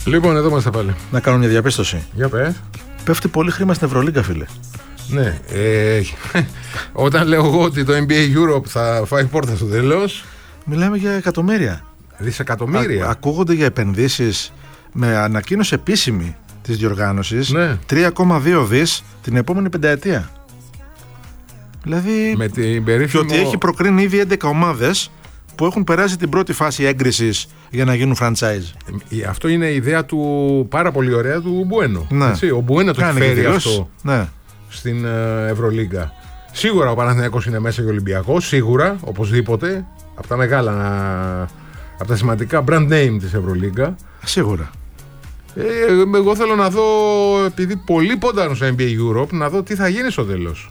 Λοιπόν, εδώ είμαστε πάλι. Να κάνω μια διαπίστωση. Για πες. Πέφτει πολύ χρήμα στην Ευρωλίγκα, φίλε. Ναι. Όταν λέω εγώ ότι το NBA Europe θα φάει πόρτα στο τέλος. Μιλάμε για εκατομμύρια. Δισεκατομμύρια. Ακούγονται για επενδύσεις με ανακοίνωση επίσημη της διοργάνωσης. Ναι. 3,2 δις την επόμενη πενταετία. Δηλαδή. Με την περίφημο... Και ότι έχει προκρίνει ήδη 11 ομάδες που έχουν περάσει την πρώτη φάση έγκρισης για να γίνουν franchise. Αυτό είναι η ιδέα του πάρα πολύ ωραία του Μπουένο. Ναι. Έτσι, ο Μπουένο το έχει φέρει αυτό, ναι, στην Ευρωλίγκα. Σίγουρα ο Παναθηναϊκός είναι μέσα και ο Ολυμπιακός, σίγουρα, οπωσδήποτε. Από τα μεγάλα, από τα σημαντικά brand name της Ευρωλίγκα. Σίγουρα. Εγώ θέλω να δω, επειδή πολύ ποντάρουν στο NBA Europe, να δω τι θα γίνει στο τέλος.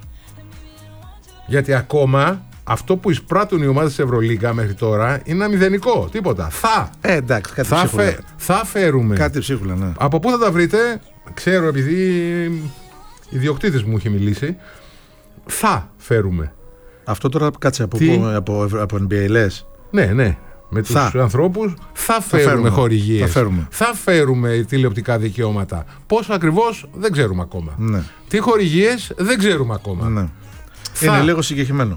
Γιατί ακόμα αυτό που εισπράττουν οι ομάδες της Ευρωλίγκα μέχρι τώρα είναι ένα μηδενικό. Τίποτα. Εντάξει, κάτι ψίχουλα. Θα φέρουμε. Κάτι ψίχουλα, ναι. Από πού θα τα βρείτε, ξέρω, επειδή ιδιοκτήτης μου είχε μιλήσει. Θα φέρουμε. Αυτό τώρα κάτσε από NBA λες. Ναι. Με τους ανθρώπους θα φέρουμε χορηγίες. Θα φέρουμε τηλεοπτικά δικαιώματα. Πώς ακριβώς δεν ξέρουμε ακόμα. Ναι. Τι χορηγίες δεν ξέρουμε ακόμα. Ναι. Είναι λίγο συγκεκριμένο.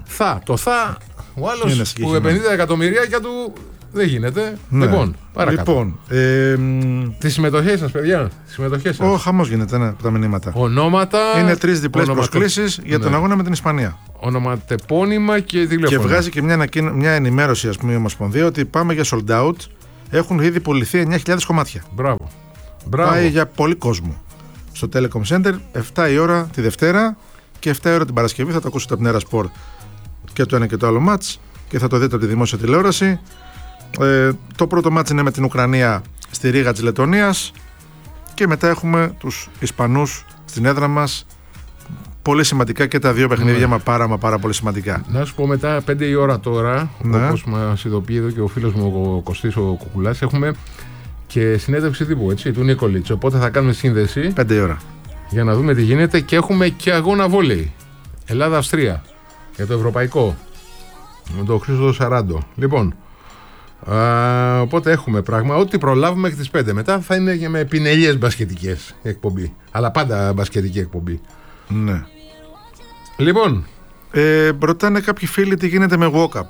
Ο άλλος που 50 εκατομμυριάκια του δεν γίνεται. Ναι. Λοιπόν, παρακάτω. Τις συμμετοχές σας, παιδιά. Ο χαμός γίνεται, ναι, τα μηνύματα. Ονόματα. Είναι 3 διπλές προσκλήσεις για τον αγώνα με την Ισπανία. Ονοματεπώνυμα και τηλέφωνο. Και βγάζει και μια ενημέρωση, ας πούμε, η Ομοσπονδία ότι πάμε για sold out. Έχουν ήδη πουληθεί 9.000 κομμάτια. Μπράβο. Πάει για πολύ κόσμο. Στο Telecom Center, 7 η ώρα τη Δευτέρα και 7 η ώρα την Παρασκευή. Θα το ακούσετε από την Έρα Sport και το ένα και το άλλο μάτς και θα το δείτε από τη δημόσια τηλεόραση. Το πρώτο μάτς είναι με την Ουκρανία στη Ρήγα της Λετωνίας και μετά έχουμε τους Ισπανούς στην έδρα μας. Πολύ σημαντικά και τα δύο παιχνίδια, πάρα πολύ σημαντικά. Να σου πω μετά 5 η ώρα τώρα, όπως μας ειδοποιεί εδώ και ο φίλος μου ο Κωστής ο Κουκουλάς, έχουμε και συνέντευξη τύπου, έτσι, του Νίκολιτς. Οπότε θα κάνουμε σύνδεση 5 η ώρα για να δούμε τι γίνεται και έχουμε και αγώνα βόλεϊ Ελλάδα-Αυστρία για το ευρωπαϊκό με τον Χρήστο Σαράντο. Λοιπόν, οπότε έχουμε πράγμα. Ό,τι προλάβουμε μέχρι τις 5. Μετά θα είναι και με πινελιές μπασκετικές εκπομπή. Αλλά πάντα μπασκετική εκπομπή. Ναι. Λοιπόν. Ρωτάνε κάποιοι φίλοι τι γίνεται με walk-up.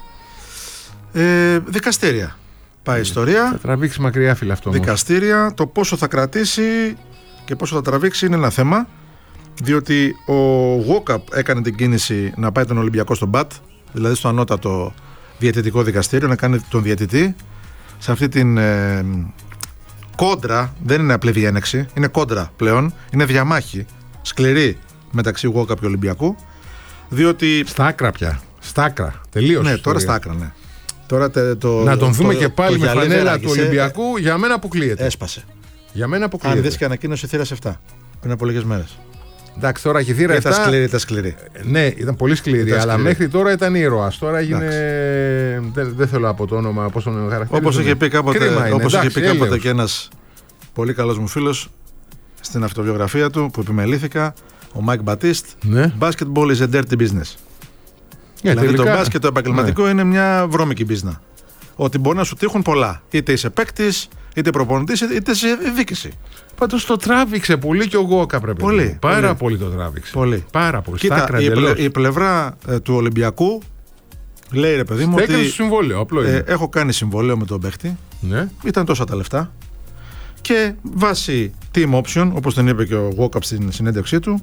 Δικαστήρια. Πάει ιστορία. Θα τραβήξει μακριά, φίλε, αυτό. Δικαστήρια. Το πόσο θα κρατήσει και πόσο θα τραβήξει είναι ένα θέμα. Διότι ο walk-up έκανε την κίνηση να πάει τον Ολυμπιακό στον ΜΠΑΤ, δηλαδή στο ανώτατο διαιτητικό δικαστήριο, να κάνει τον διαιτητή. Σε αυτή την κόντρα, δεν είναι απλή διένεξη, είναι κόντρα πλέον, είναι διαμάχη σκληρή μεταξύ walk-up και Ολυμπιακού. Διότι. Στα άκρα πια. Στα άκρα. Τελείωσε. Ναι, τώρα στα άκρα, ναι. Τώρα να τον δούμε και πάλι με φανέλα του Ολυμπιακού, για μένα αποκλείεται. Έσπασε. Για μένα αποκλείεται. Αν δεις και ανακοίνωση θύρας 7 πριν από λίγες μέρες. Εντάξει, τώρα έχει θύρα 7. Ήταν σκληρή. Ναι, ήταν πολύ σκληρή, αλλά μέχρι τώρα ήταν ήρωας. Τώρα έγινε. Δεν θέλω από το όνομα, πώς τον χαρακτηρίζω. Όπως είχε πει κάποτε και ένας πολύ καλός μου φίλος στην αυτοβιογραφία του που επιμελήθηκα, ο Μάικ Μπατίστ, basketball is a dirty business. Δηλαδή το μπάσκετ το επαγγελματικό είναι μια βρώμικη μπίζνα. Ότι μπορεί να σου τύχουν πολλά. Είτε είσαι παίκτης, είτε προπονητής, είτε σε δίκηση. Πάντως το τράβηξε πολύ και ο Γόκα πρέπει. Πάρα πολύ το τράβηξε. Πάρα πολύ. Κοίτα, η πλευρά του Ολυμπιακού λέει, ρε παιδί μου, ότι συμβόλαιο, απλό είναι. Έχω κάνει συμβόλαιο με τον παίκτη. Ναι. Ήταν τόσα τα λεφτά. Και βάσει team option, όπως τον είπε και ο Γόκαπ στην συνέντευξή του,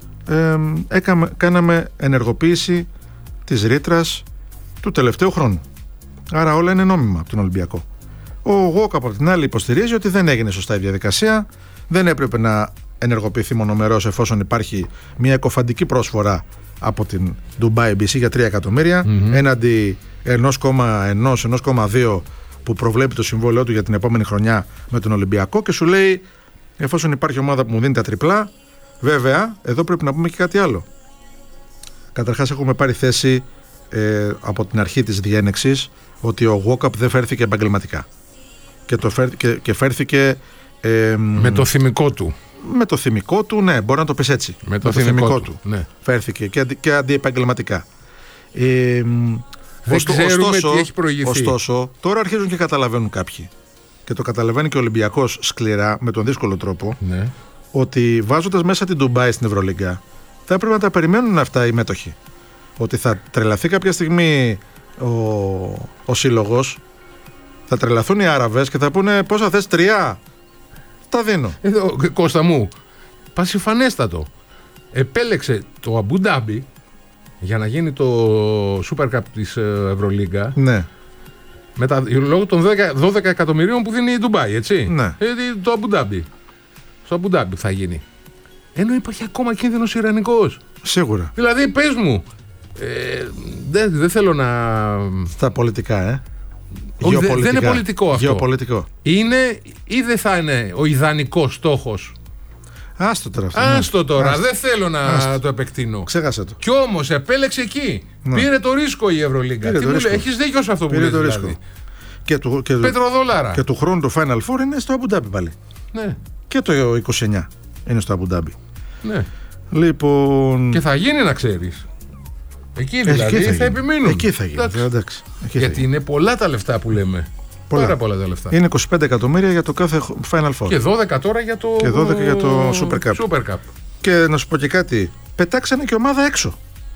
κάναμε ενεργοποίηση της ρήτρας του τελευταίου χρόνου. Άρα όλα είναι νόμιμα από τον Ολυμπιακό. Ο Γόκαπ από την άλλη υποστηρίζει ότι δεν έγινε σωστά η διαδικασία, δεν έπρεπε να ενεργοποιηθεί μονομερώς εφόσον υπάρχει μια εκοφαντική πρόσφορα από την Dubai BC για 3 εκατομμύρια έναντι 1,2 που προβλέπει το συμβόλαιό του για την επόμενη χρονιά με τον Ολυμπιακό και σου λέει εφόσον υπάρχει ομάδα που μου δίνει τα τριπλά, βέβαια εδώ πρέπει να πούμε και κάτι άλλο. Καταρχάς έχουμε πάρει θέση από την αρχή της διένεξης ότι ο Γόκαπ δεν φέρθηκε επαγγελματικά και φέρθηκε με το θυμικό του. Με το θυμικό του, ναι, μπορεί να το πεις έτσι. Με το θυμικό του, ναι. Φέρθηκε και αντιεπαγγελματικά. Δεν ξέρουμε τι έχει προηγηθεί. Ωστόσο, τώρα αρχίζουν και καταλαβαίνουν κάποιοι. και το καταλαβαίνει και ο Ολυμπιακός σκληρά με τον δύσκολο τρόπο, Ναι. ότι βάζοντας μέσα την Ντουμπάι στην Ευρωλίγκα, θα έπρεπε να τα περιμένουν αυτά οι μέτοχοι. Ότι θα τρελαθεί κάποια στιγμή ο σύλλογος, θα τρελαθούν οι Άραβες και θα πούνε πόσα θες, 3. Τα δίνω. Εδώ, Κώστα μου, πασιφανέστατο. Επέλεξε το Αμπουντάμπι για να γίνει το Super Cup της Ευρωλίγκα. Ναι. Λόγω των 12 εκατομμυρίων που δίνει η Ντουμπάι, έτσι. Ναι. Το Αμπουντάμπι. Στο Αμπουντάμπι θα γίνει. Ενώ υπάρχει ακόμα κίνδυνος ιρανικός. Σίγουρα. Δηλαδή, πες μου, δεν θέλω να... Στα πολιτικά, Όχι, δεν είναι πολιτικό αυτό. Γεωπολιτικό. Είναι ή δεν θα είναι ο ιδανικός στόχος. Άστο τώρα αυτό. Άστο τώρα, δεν θέλω να το επεκτείνω. Ξέχασε το. Κι όμως επέλεξε εκεί. Ναι. Πήρε το ρίσκο η Ευρωλίγκα. Έχεις δίκιο σε αυτό που λες, δηλαδή. Πετροδόλαρα. Και του χρόνου το Final Four είναι στο Αμπουντάμπι πάλι. Ναι. Και το 29 είναι στο Αμπουντάμπι. Ναι. Λοιπόν... Και θα γίνει, να ξέρεις. Εκεί δηλαδή θα επιμείνουν. Εκεί θα γίνει. Εντάξει. Γιατί είναι πολλά τα λεφτά που λέμε. Πάρα πολλά τα λεφτά. Είναι 25 εκατομμύρια για το κάθε Final Four. Και 12 τώρα για το, και 12 για το Super Cup. Και να σου πω και κάτι. Πετάξανε και ομάδα έξω.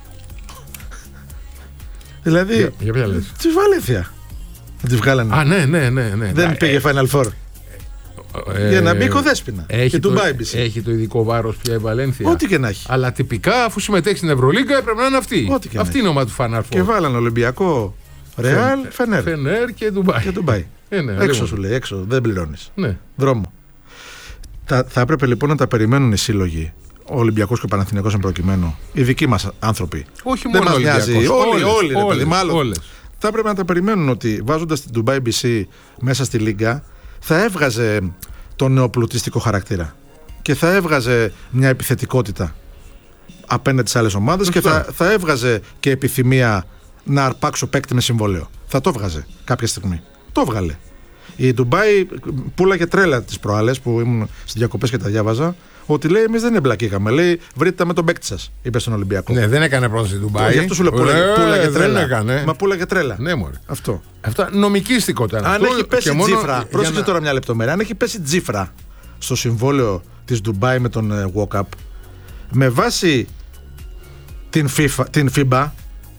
Δηλαδή. Για ποια λες? Τη Βαλένθια. Τη βγάλανε. Α, ναι. Δεν πήγε Final Four. Για να μπει η Κοδέσποινα. Έχει το ειδικό βάρος πια η Βαλένθια. Ό,τι και να έχει. Αλλά τυπικά, αφού συμμετέχει στην Ευρωλίγκα, έπρεπε να είναι αυτή. Αυτή είναι η ομάδα του Final Four. Και βάλανε Ολυμπιακό, Ρεάλ, Φενέρ και Ντουμπάι. Έξω σου λέει, έξω, δεν πληρώνεις. Ναι. Δρόμο. Θα έπρεπε λοιπόν να τα περιμένουν οι σύλλογοι, ο Ολυμπιακός και ο Παναθηναϊκός εν προκειμένου, οι δικοί μας άνθρωποι. Όχι μόνο ο Ολυμπιακός. Όλες. Θα έπρεπε να τα περιμένουν ότι βάζοντας την Dubai BC μέσα στη Λίγκα, θα έβγαζε τον νεοπλουτιστικό χαρακτήρα και θα έβγαζε μια επιθετικότητα απέναντι στις άλλες ομάδες και θα έβγαζε και επιθυμία να αρπάξω παίκτη με συμβόλαιο. Θα το έβγαζε κάποια στιγμή. Το έβγαλε. Η Ντουμπάι πούλαγε τρέλα τις προάλλες που ήμουν στις διακοπές και τα διάβαζα, ότι λέει εμείς δεν εμπλακήκαμε. Λέει βρείτε τα με τον παίκτη σας, είπε στον Ολυμπιακό. Ναι, δεν έκανε πρόταση η Ντουμπάι. Γι' αυτό σου λέω πούλαγε τρέλα. Μα πούλαγε τρέλα. Ναι, μωρέ. Αυτό. Νομικίστικο ήταν. Αν έχει πέσει τζίφρα, πρόσεξε τώρα μια λεπτομέρεια. Αν έχει πέσει τζίφρα στο συμβόλαιο της Ντουμπάι με τον Walkup, με βάση την FIBA,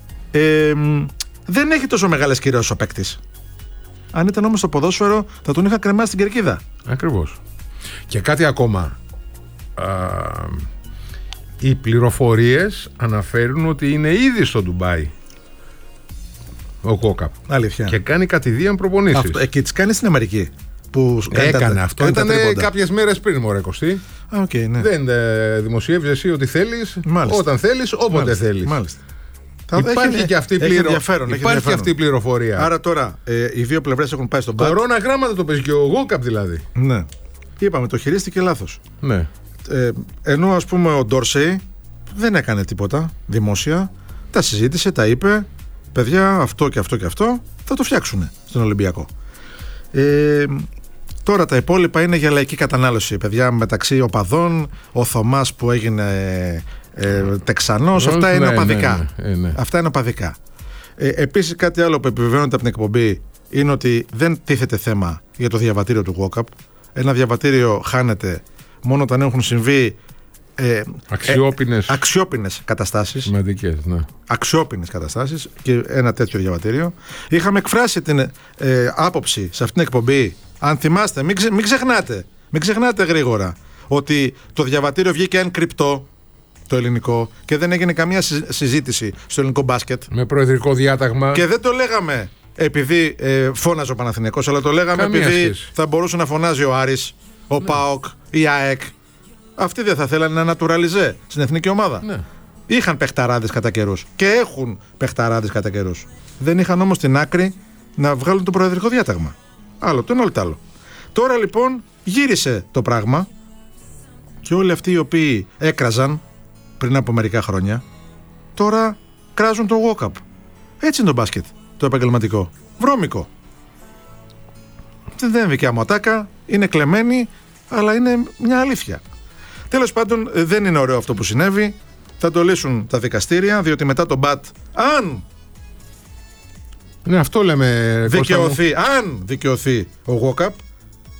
δεν έχει τόσο μεγάλες κυρώσεις ο παίκτης. Αν ήταν όμως στο ποδόσφαιρο, θα τον είχα κρεμάσει στην κερκίδα. Ακριβώς. Και κάτι ακόμα. Οι πληροφορίες αναφέρουν ότι είναι ήδη στο Ντουμπάι ο Walkup. Αλήθεια. Και κάνει κατηδίαν προπονήσεις. Εκεί τις κάνει στην Αμερική. Που έκανε αυτό. Ήταν κάποιες μέρες πριν, μωρέ Κωστή. Ναι. Δεν δημοσιεύεις εσύ ότι θέλεις, όταν θέλεις, όποτε θέλεις. Μάλιστα. Υπάρχει και αυτή η πληροφορία. Άρα τώρα οι δύο πλευρές έχουν πάει στον πάτο. Κορώνα γράμματα το παίζει και ο Walkup δηλαδή. Ναι. Είπαμε, το χειρίστηκε λάθος. Ναι. Ενώ ας πούμε ο Ντόρσεϊ δεν έκανε τίποτα δημόσια. Τα συζήτησε, τα είπε. Παιδιά, αυτό και αυτό και αυτό θα το φτιάξουν στον Ολυμπιακό. Τώρα τα υπόλοιπα είναι για λαϊκή κατανάλωση. Παιδιά, μεταξύ οπαδών, ο Θωμάς που έγινε Τεξανός, αυτά είναι οπαδικά. Ναι. Αυτά είναι οπαδικά. Επίσης κάτι άλλο που επιβεβαιώνεται από την εκπομπή είναι ότι δεν τίθεται θέμα για το διαβατήριο του Walkup. Ένα διαβατήριο χάνεται μόνο όταν έχουν συμβεί αξιόπινες καταστάσεις. Σημαντικές, ναι. Αξιόπινες καταστάσεις και ένα τέτοιο διαβατήριο. Είχαμε εκφράσει την άποψη σε αυτήν την εκπομπή. Αν θυμάστε, μην ξεχνάτε γρήγορα ότι το διαβατήριο βγήκε εν κρυπτό, το ελληνικό, και δεν έγινε καμία συζήτηση στο ελληνικό μπάσκετ. Με προεδρικό διάταγμα. Και δεν το λέγαμε επειδή φώναζε ο Παναθηναϊκός, αλλά το λέγαμε επειδή θα μπορούσε να φωνάζει ο Άρης, ο ΠΑΟΚ, η ΑΕΚ. Αυτοί δεν θα θέλανε να νατουραλιζέ στην εθνική ομάδα. Ναι. Είχαν παιχταράδες κατά καιρούς και έχουν παιχταράδες κατά καιρούς. Δεν είχαν όμως την άκρη να βγάλουν το προεδρικό διάταγμα. Άλλο το ένα, άλλο το άλλο. Τώρα λοιπόν γύρισε το πράγμα και όλοι αυτοί οι οποίοι έκραζαν πριν από μερικά χρόνια, τώρα κράζουν το Walkup. Έτσι είναι το μπάσκετ, το επαγγελματικό. Βρώμικο. Δεν είναι δικιά μου ατάκα, είναι κλεμμένη, αλλά είναι μια αλήθεια. Τέλος πάντων, δεν είναι ωραίο αυτό που συνέβη. Θα το λύσουν τα δικαστήρια, διότι μετά τον ΜΠΑΤ, αν αυτό λέμε, δικαιωθεί ο Walkup,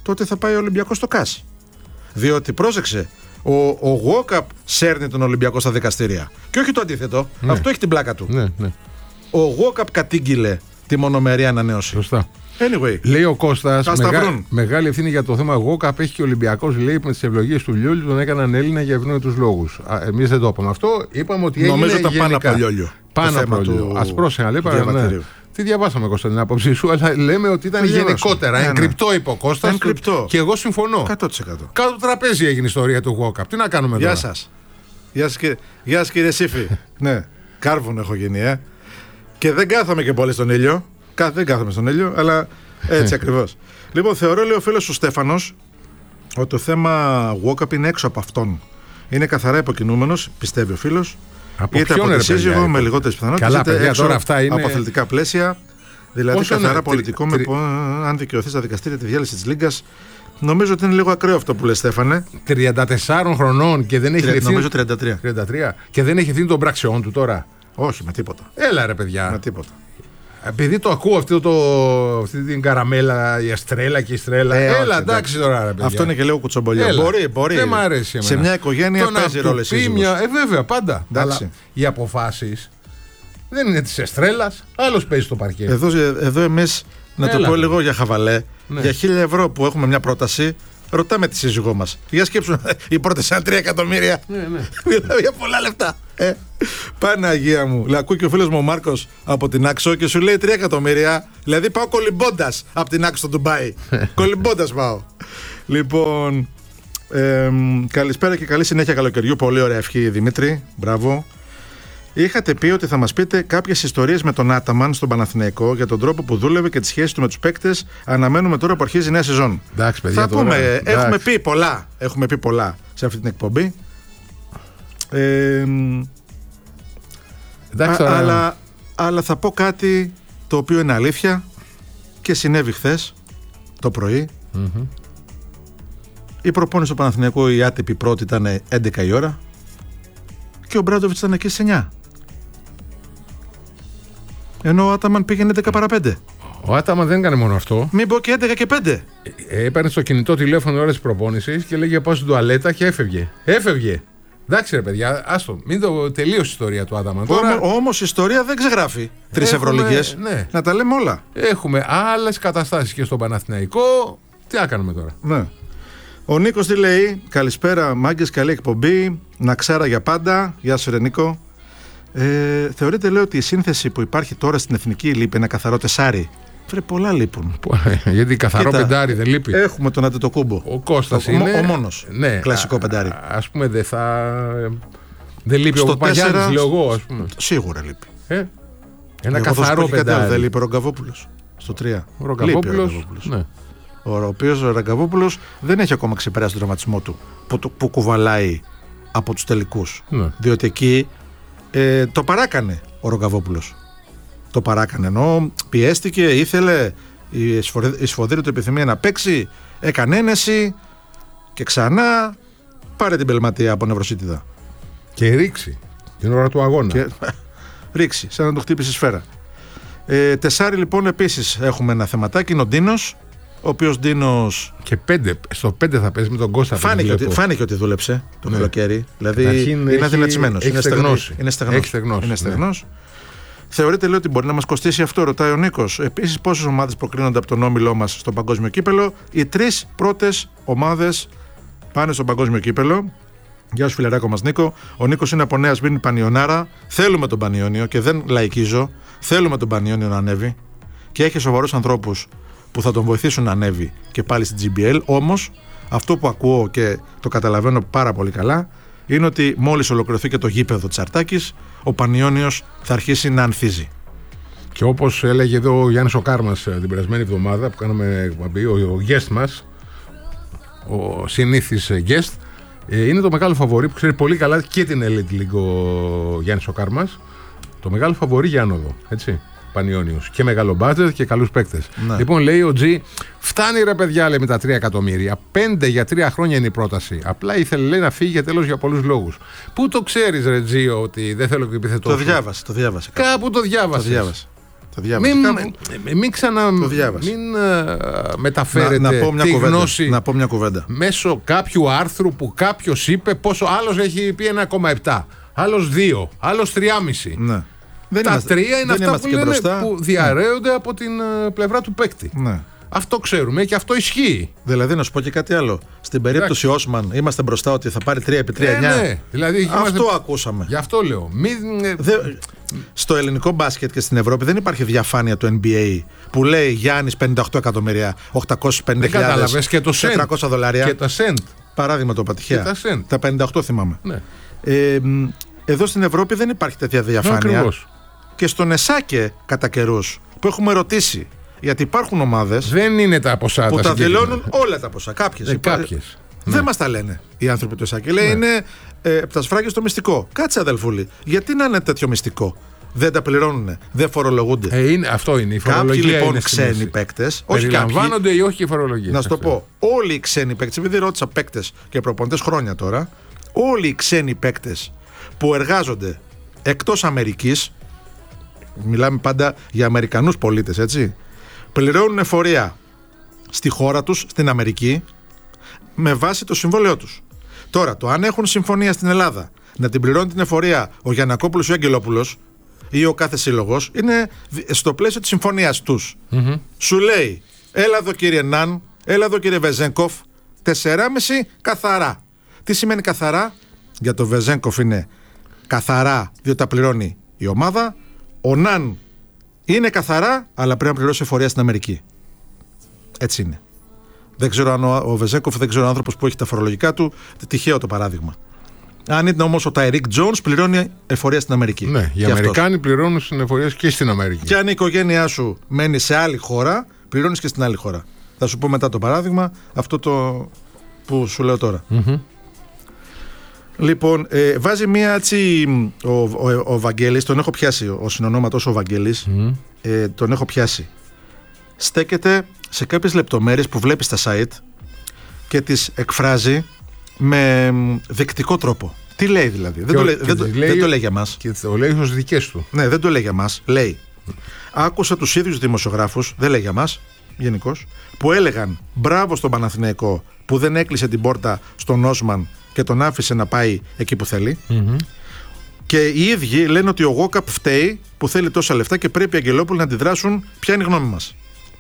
τότε θα πάει ο Ολυμπιακός στο ΚΑΣ. Διότι πρόσεξε, ο Γουόκαπ σέρνει τον Ολυμπιακό στα δικαστήρια. Και όχι το αντίθετο. Ναι. Αυτό έχει την πλάκα του. Ναι. Ο Γουόκαπ κατήγγειλε τη μονομερή ανανέωση. Σωστά. Anyway. Λέει ο Κώστας, βρουν. μεγάλη ευθύνη για το θέμα Γουόκαπ έχει και ο Ολυμπιακός, λέει, με τις ευλογίες του Λιόλιου τον έκαναν Έλληνα για ευνόητους λόγους. Εμείς δεν το είπαμε αυτό. Είπαμε ότι έγινε Νομίζω ήταν πάνω από Λιόλιο. Πάνω από Λιόλιο. Ας πρόσεχα, λέει, ναι. Τι διαβάσαμε, Κώστα, την άποψή σου, αλλά λέμε ότι ήταν γενικότερα. Εγκρυπτό, είπε ο Κώστας. Και εγώ συμφωνώ. 100%. Κάτω το τραπέζι έγινε η ιστορία του Γουόκαπ. Τι να κάνουμε τώρα. Γεια σας, κύριε Σύφη. Ναι, κάρβουνο έχω γίνει, Και δεν κάθομαι και πολύ στον ήλιο. Δεν κάθομαι στον ήλιο, αλλά έτσι ακριβώς. Λοιπόν, θεωρώ, λέει ο φίλος ο Στέφανος, ότι το θέμα Γουόκαπ είναι έξω από αυτόν. Είναι καθαρά υποκινούμενος, πιστεύει ο φίλος. Είτε από τη σύζυγο με λιγότερες πιθανότητες, είτε έξω από αθλητικά πλαίσια. Δηλαδή καθαρά πολιτικό, αν δικαιωθεί στα δικαστήρια τη διάλυση της Λίγκας. Νομίζω ότι είναι λίγο ακραίο αυτό που λες, Στέφανε. 34 χρονών και δεν έχει ευθύνη. Νομίζω 33. Και δεν έχει ευθύνη των πράξεών του τώρα. Όχι, με τίποτα. Έλα ρε παιδιά. Με τίποτα. Επειδή το ακούω αυτή την καραμέλα, η Αστρέλα και η Στρέλα. Έλα, εντάξει τώρα, ρε παιδιά. Αυτό είναι και λίγο κουτσομπολιό. Μπορεί. Δεν μ' αρέσει εμένα. Σε μια οικογένεια παίζει ρόλο εσύ. Βέβαια, πάντα. Αλλά οι αποφάσεις δεν είναι της Εστρέλας. Άλλος παίζει στο παρκέ. Εδώ εμείς, να το πω λίγο για χαβαλέ, για 1.000 ευρώ που έχουμε μια πρόταση, ρωτάμε τη σύζυγό μας. Για σκέψου, η πρόταση είναι 3 εκατομμύρια. Ναι. Για πολλά λεφτά. Παναγία μου. Ακούει και ο φίλος μου ο Μάρκος από την Άξο και σου λέει 3 εκατομμύρια. Δηλαδή πάω κολυμπώντας από την Άξο στο Ντουμπάι. Κολυμπώντας πάω. Λοιπόν, καλησπέρα και καλή συνέχεια καλοκαιριού. Πολύ ωραία ευχή, Δημήτρη. Μπράβο. Είχατε πει ότι θα μας πείτε κάποιες ιστορίες με τον Άταμαν στον Παναθηναϊκό για τον τρόπο που δούλευε και τις σχέσεις του με τους παίκτες. Αναμένουμε τώρα που αρχίζει η νέα σεζόν. Εντάξει, παιδιά, θα πούμε, έχουμε πει πολλά σε αυτή την εκπομπή. Αλλά θα πω κάτι το οποίο είναι αλήθεια και συνέβη χθες το πρωί. Η προπόνηση του Παναθηναϊκού, η άτυπη πρώτη, ήταν 11 η ώρα και ο Μπράντοβιτς ήταν εκεί στις 9. Ενώ ο Άταμαν πήγαινε 11 παρά 5. Ο Άταμαν δεν έκανε μόνο αυτό. Μην πω και 11 και 5. Έπαιρνε στο κινητό τηλέφωνο ώρες της προπόνησης και λέγε πάω στην τουαλέτα και έφευγε. Εντάξει ρε παιδιά, άστο, μην το τελείωσε η ιστορία του Άταμαν. Όμως η ιστορία δεν ξεγράφει 3 Ευρωλίγες. Ναι. Να τα λέμε όλα. Έχουμε άλλες καταστάσεις και στον Παναθηναϊκό. Τι να κάνουμε τώρα. Ναι. Ο Νίκος τι λέει? Καλησπέρα, μάγκες, καλή εκπομπή. Να ξάρα για πάντα. Γεια σου, ρε Νίκο. Θεωρείτε, λέω, ότι η σύνθεση που υπάρχει τώρα στην εθνική λείπει ένα καθαρό τεσάρι? Βρε, πολλά λείπουν. Γιατί καθαρό πεντάρι δεν λείπει. Έχουμε τον Αντετοκούμπο. Ο Κώστας είναι. Ο μόνος. Ναι, κλασικό πεντάρι. Ας πούμε δεν λείπει ο Παπαγιάννης, λέω εγώ, ας πούμε. Σίγουρα λείπει. Ένα καθαρό πεντάρι. Δεν λείπει ο Ρογκαβόπουλος στο 3. Ο Ρογκαβόπουλος. Ναι. Ο οποίος ο Ρογκαβόπουλος δεν έχει ακόμα ξεπεράσει τον τραυματισμό του που κουβαλάει από τους τελικούς. Ναι. Διότι εκεί το παράκανε ο Ρογκαβόπουλος. Το παράκανε, ενώ πιέστηκε, ήθελε η σφοδρή του επιθυμία να παίξει, έκανε ένεση και ξανά πάρε την πελματεία από νευροσίτιδα. Και ρίξει την ώρα του αγώνα. Ρίξει, σαν να το χτύπησε σφαίρα. Τεσάρι λοιπόν επίσης έχουμε ένα θεματάκι, είναι ο Ντίνος, ο οποίος Ντίνος... Και 5, στο 5 θα παίζει με τον Κώστα. Φάνηκε ότι δούλεψε το καλοκαίρι. Δηλαδή είναι αδυνατισμένος. Είναι στεγνός. Θεωρείτε, λέει, ότι μπορεί να μας κοστίσει αυτό, ρωτάει ο Νίκος. Επίσης, πόσες ομάδες προκρίνονται από τον όμιλό μας στο παγκόσμιο κύπελο? Οι 3 πρώτες ομάδες πάνε στο παγκόσμιο κύπελο. Γεια σου, φιλεράκο μας Νίκο. Ο Νίκος είναι από Νέα Σμύρνη, Πανιωνάρα. Θέλουμε τον Πανιώνιο και δεν λαϊκίζω. Θέλουμε τον Πανιώνιο να ανέβει. Και έχει σοβαρούς ανθρώπους που θα τον βοηθήσουν να ανέβει και πάλι στην GBL. Όμως, αυτό που ακούω και το καταλαβαίνω πάρα πολύ καλά είναι ότι μόλις ολοκληρωθεί και το γήπεδο της Αρτάκης, ο Πανιώνιος θα αρχίσει να ανθίζει. Και όπως έλεγε εδώ ο Γιάννης ο Κάρμας την περασμένη εβδομάδα που κάναμε εκπομπή, ο guest μας, ο συνήθις guest, είναι το μεγάλο φαβορί που ξέρει πολύ καλά και την Elite League ο Γιάννης ο Κάρμας. Το μεγάλο φαβορί για άνοδο, έτσι. Πανιώνιος. Και μεγάλο μπάτζετ και καλούς παίκτες. Ναι. Λοιπόν, λέει ο G, φτάνει ρε παιδιά, λέει, με τα 3 εκατομμύρια. 5 για 3 χρόνια είναι η πρόταση. Απλά ήθελε, λέει, να φύγει για τέλος για πολλούς λόγους. Πού το ξέρεις, ρε G, ότι δεν θέλω και επιθετό? Το διάβασε. Κάπου το διάβασε. Το διάβασα. Μην μεταφέρετε τη γνώση να πω μια κουβέντα. Μέσω κάποιου άρθρου που κάποιος είπε πόσο άλλος έχει πει 1,7, άλλος 2, άλλος 3,5. Ναι. Τα 3 είναι αυτά που, λένε, που διαρρέονται από την πλευρά του παίκτη. Ναι. Αυτό ξέρουμε και αυτό ισχύει. Δηλαδή, να σου πω και κάτι άλλο. Στην περίπτωση Όσμαν, είμαστε μπροστά ότι θα πάρει 3x3-9. Ναι. Δηλαδή, αυτό ακούσαμε. Γι' αυτό λέω. Στο ελληνικό μπάσκετ και στην Ευρώπη δεν υπάρχει διαφάνεια του NBA που λέει Γιάννης 58 εκατομμύρια, 850.000, $400. Και τα σεντ. Παράδειγμα το πατυχαία. Τα 58 θυμάμαι. Ναι. Εδώ στην Ευρώπη δεν υπάρχει τέτοια διαφάνεια. Και στον ΕΣΑΚΕ κατά καιρούς που έχουμε ρωτήσει. Γιατί υπάρχουν ομάδες. Δεν είναι τα ποσά που τα δηλώνουν όλα τα ποσά. Κάποιες. Δεν μας τα λένε οι άνθρωποι του ΕΣΑΚΕ. Λέει είναι από τα σφράγγια στο μυστικό. Κάτσε αδελφούλη. Γιατί να είναι τέτοιο μυστικό? Δεν τα πληρώνουν, δεν φορολογούνται. Αυτό είναι. Η φορολογία. Κάποιοι λοιπόν είναι ξένοι παίκτες. Περιλαμβάνονται ή όχι οι φορολογίες. Να σου το πω. Όλοι οι ξένοι παίκτες, επειδή ρώτησα παίκτες και προπονητές χρόνια τώρα, όλοι οι ξένοι παίκτες που εργάζονται εκτός Αμερικής, μιλάμε πάντα για Αμερικανούς πολίτες, έτσι, πληρώνουν εφορία στη χώρα τους, στην Αμερική, με βάση το συμβόλαιό τους. Τώρα, το αν έχουν συμφωνία στην Ελλάδα να την πληρώνει την εφορία ο Γιαννακόπουλος ή ο Αγγελόπουλος ή ο κάθε σύλλογος, είναι στο πλαίσιο της συμφωνίας τους. Σου λέει, έλα εδώ κύριε Ναν, έλα εδώ κύριε Βεζένκοφ, 4,5 καθαρά. Τι σημαίνει καθαρά? Για το Βεζένκοφ είναι καθαρά, διότι τα πληρώνει η ομάδα. Ο Ναν είναι καθαρά, αλλά πρέπει να πληρώσει εφορία στην Αμερική. Έτσι είναι. Δεν ξέρω αν ο Βεζένκοφ, δεν ξέρω ο άνθρωπος που έχει τα φορολογικά του, τυχαίο το παράδειγμα. Αν είναι όμως ο Ταϊρίκ Τζόνς, πληρώνει εφορία στην Αμερική. Ναι, οι Αμερικάνοι πληρώνουν στην εφορία και στην Αμερική. Και αν η οικογένειά σου μένει σε άλλη χώρα, πληρώνεις και στην άλλη χώρα. Θα σου πω μετά το παράδειγμα, αυτό το που σου λέω τώρα. Λοιπόν, βάζει μία έτσι. Ο Βαγγέλης, τον έχω πιάσει. Ο συνονόματος ο Βαγγέλης, τον έχω πιάσει. Στέκεται σε κάποιες λεπτομέρειες που βλέπει στα site και τις εκφράζει με δεκτικό τρόπο. Τι λέει δηλαδή? Δεν το λέει για μας. Και το λέει ως δικές του. Ναι, δεν το λέει για μας. Λέει, άκουσα τους ίδιους δημοσιογράφους, δεν λέει για μας γενικώς, που έλεγαν μπράβο στον Παναθηναϊκό που δεν έκλεισε την πόρτα στον Όσμαν και τον άφησε να πάει εκεί που θέλει. Και οι ίδιοι λένε ότι ο Γόκαπ φταίει που θέλει τόσα λεφτά και πρέπει οι Αγγελόπουλοι να αντιδράσουν. Ποια είναι η γνώμη μας?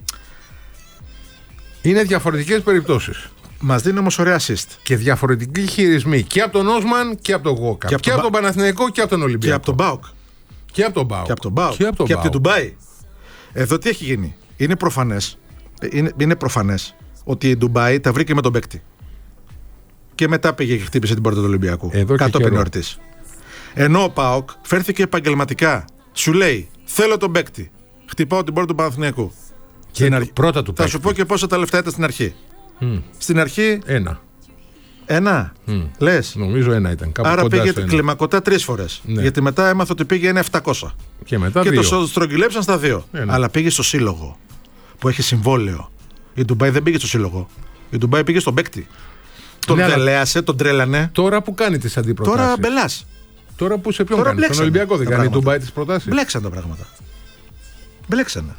Είναι διαφορετικές περιπτώσεις. Μας δίνει όμως ωραία assist. Και διαφορετικοί χειρισμοί και από τον Όσμαν και από τον Γόκαπ. Και από τον Παναθηναϊκό και από τον Ολυμπιακό. Και από τον ΠΑΟΚ. Και από τον ΠΑΟΚ. Και από την Ντουμπάι. Εδώ τι έχει γίνει? Είναι προφανές ότι η Ντουμπάι τα βρήκε με τον παίκτη. Και μετά πήγε και χτύπησε την πόρτα του Ολυμπιακού. Κατόπιν εορτής. Ενώ ο ΠΑΟΚ φέρθηκε επαγγελματικά. Σου λέει, θέλω τον παίκτη. Χτυπάω την πόρτα του Παναθηναϊκού. Πρώτα του θα σου πω και πόσα τα λεφτά ήταν στην αρχή. Στην αρχή. Ένα. Λες? Νομίζω ένα ήταν. Άρα πήγε κλιμακωτά 3 φορές. Ναι. Γιατί μετά έμαθε ότι πήγε 700. Και μετά και το στρογγυλέψαν στα 2. Αλλά πήγε στο σύλλογο που έχει συμβόλαιο. Η Ντουμπάι δεν πήγε στο σύλλογο. Η Ντουμπάι πήγε στον παίκτη. Τον τελέασε, τον τρέλανε. Τώρα που κάνει τις αντιπροτάσεις. Τώρα μπελάς. Τώρα που σε ποιον κάνει? Στον Ολυμπιακό δεν κάνει η Ντουμπάι τις προτάσεις. Μπλέξαν τα πράγματα. Μπλέξανε.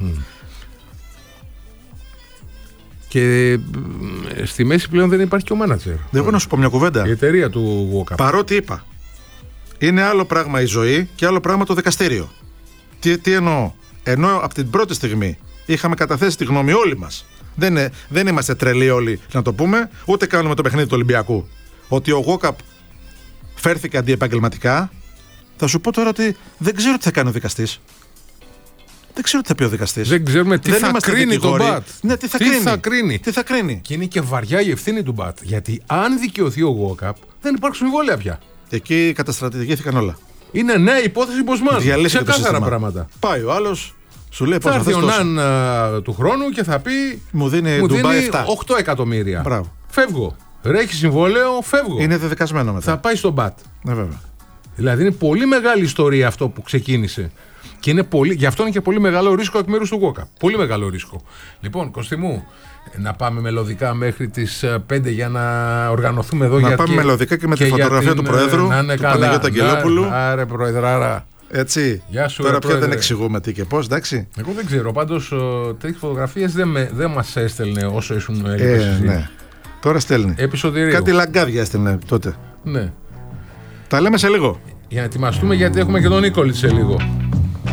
Και στη μέση πλέον δεν υπάρχει και ο μάνατζερ. Εγώ να σου πω μια κουβέντα. Η εταιρεία του Γόκαπ. Παρότι είπα, είναι άλλο πράγμα η ζωή και άλλο πράγμα το δικαστήριο. Τι εννοώ? Ενώ από την πρώτη στιγμή είχαμε καταθέσει τη γνώμη όλοι μας. Δεν είμαστε τρελοί όλοι να το πούμε, ούτε κάνουμε το παιχνίδι του Ολυμπιακού. Ότι ο Γόκαπ φέρθηκε αντιεπαγγελματικά. Θα σου πω τώρα ότι δεν ξέρω τι θα κάνει ο δικαστής. Δεν ξέρω τι θα πει ο δικαστής. Δεν ξέρουμε τι θα κρίνει τον ΜΠΑΤ. Ναι, τι θα κρίνει. Και είναι και βαριά η ευθύνη του ΜΠΑΤ. Γιατί αν δικαιωθεί ο Γόκαπ, δεν υπάρχουν συμβόλαια πια. Εκεί καταστρατηγήθηκαν όλα. Είναι νέα υπόθεση Μποσμάν. Σε κάθαρα πράγματα. Πάει ο άλλος, σου λέει θα έρθει ο Ναν του χρόνου και θα πει μου δίνει 8 εκατομμύρια. Μπράβο. Φεύγω. Ρέχει συμβόλαιο, φεύγω. Είναι δεδικασμένο μετά. Θα πάει στον ΜΠΑΤ. Ναι, βέβαια. Δηλαδή είναι πολύ μεγάλη ιστορία αυτό που ξεκίνησε. Και είναι γι' αυτό είναι και πολύ μεγάλο ρίσκο εκ μέρους του Γόκαπ. Πολύ μεγάλο ρίσκο. Λοιπόν, Κωστή μου, να πάμε μελωδικά μέχρι τις 5 για να οργανωθούμε εδώ. Να πάμε μελωδικά και με τη φωτογραφία του Προέδρου, του Παναγιώτη Αγγελόπουλου. Άρε, Προεδράρα. Έτσι. Γεια σου, τώρα ρε, πια πρόεδρε. δεν εξηγούμε τι και πώς, εντάξει. Εγώ δεν ξέρω. Πάντως τέτοιες φωτογραφίες δεν μας έστελνε όσο ήσουν Έλληνες. Ναι. Τώρα στέλνει. Επεισοδηρίου. Κάτι λαγκάδια έστελνε τότε. Ναι. Τα λέμε σε λίγο. Για να ετοιμαστούμε γιατί έχουμε και τον Νίκολη σε λίγο.